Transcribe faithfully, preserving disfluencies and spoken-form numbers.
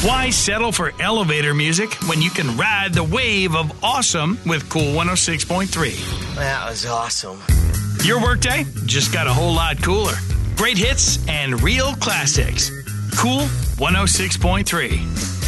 Why settle for elevator music when you can ride the wave of awesome with Cool one oh six point three? That was awesome. Your workday just got a whole lot cooler. Great hits and real classics. Cool one oh six point three.